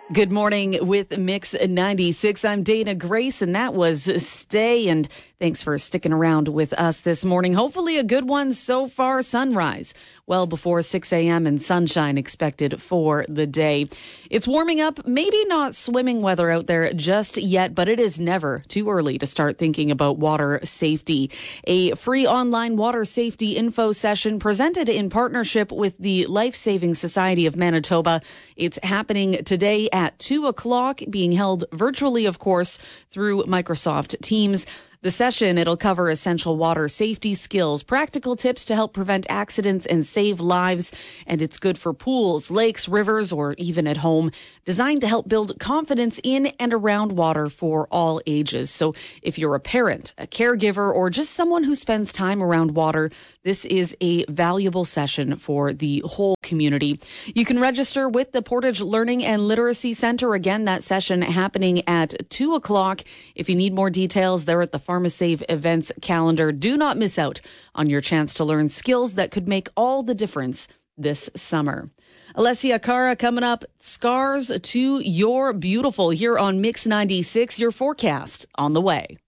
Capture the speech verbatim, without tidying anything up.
Good morning with Mix ninety-six. I'm Dana Grace, and that was Stay. And thanks for sticking around with us this morning. Hopefully a good one so far. Sunrise well before six a.m. and sunshine expected for the day. It's warming up, maybe not swimming weather out there just yet, but it is never too early to start thinking about water safety. A free online water safety info session presented in partnership with the Life Saving Society of Manitoba. It's happening today at two o'clock, being held virtually, of course, through Microsoft Teams. The session, it'll cover essential water safety skills, practical tips to help prevent accidents and save lives. And it's good for pools, lakes, rivers, or even at home, designed to help build confidence in and around water for all ages. So if you're a parent, a caregiver, or just someone who spends time around water, this is a valuable session for the whole community. You can register with the Portage Learning and Literacy Center. Again, that session happening at two o'clock. If you need more details, they're at the PharmaSave events calendar. Do not miss out on your chance to learn skills that could make all the difference this summer. Alessia Cara coming up. Scars to Your Beautiful here on Mix ninety-six. Your forecast on the way.